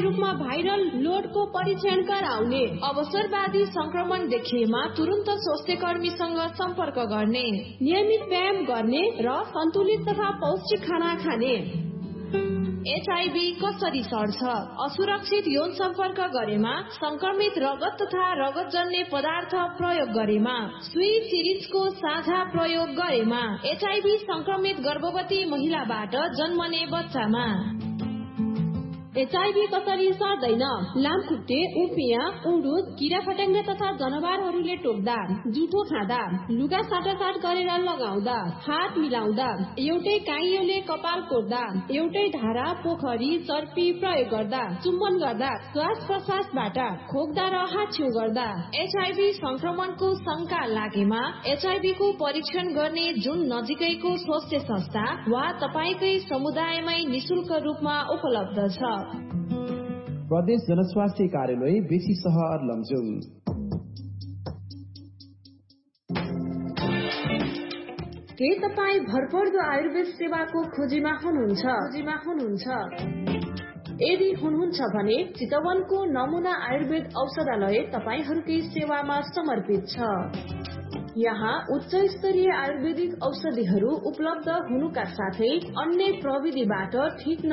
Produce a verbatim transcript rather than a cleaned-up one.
रूपमा भाइरल लोडको परीक्षण गराउने, अवसरवादी संक्रमण देखिएमा तुरन्त स्वास्थ्य कर्मीसँग सम्पर्क गर्ने, नियमित व्यायाम गर्ने र सन्तुलित तथा पौष्टिक खाना खाने। एचआईभी कसरी सर्छ? असुरक्षित यौन सम्पर्क गरेमा, संक्रमित रगत तथा रगतजन्य पदार्थ प्रयोग गरेमा, सुई सिरिजको साझा प्रयोग गरेमा, एचआईभी संक्रमित गर्भवती महिलाबाट जन्मने बच्चामा। एचआईभी कसरी सर्दैन? लामखुट्टे, उपियाँ, उडुस, किरा फट्याङ्ग्रा तथा जनावरहरूले टोक्दा, जुठो खाँदा, लुगा साटासाट गरेर लगाउँदा, हात मिलाउँदा, एउटै काइयोले कपाल कोर्दा, एउटै धारा, पोखरी, चर्पी प्रयोग गर्दा, चुम्बन गर्दा, श्वास प्रश्वासबाट खोक्दा र हाछ्यौ गर्दा। एचआईभी संक्रमणको शंका लागेमा एचआईभी को परीक्षण गर्ने जुन नजिकैको स्वास्थ्य संस्था वा तपाईकै समुदायमै निशुल्क रूपमा उपलब्ध छ। प्रदेश जनस्वास्थ्य कार्यालय बेसी सहर लमजुङ। के तपाईँ भरपर्दो आयुर्वेद सेवाको खोजीमा हुनुहुन्छ? खोजीमा हुनुहुन्छ? यदि हुनुहुन्छ भने चितवनको नमुना आयुर्वेद औषधालय तपाईहरूकै सेवामा समर्पित छ। यहाँ उच्च स्तरीय आयुर्वेदिक औषधिहरू उपलब्ध हुनुका साथै अन्य प्रविधिबाट ठीक